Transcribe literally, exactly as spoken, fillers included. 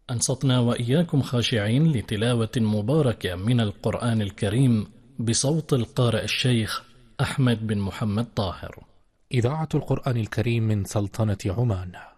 أنصتنا وإياكم خاشعين لتلاوة مباركة من القرآن الكريم بصوت القارئ الشيخ أحمد بن محمد طاهر. إذاعة القرآن الكريم من سلطنة عمان.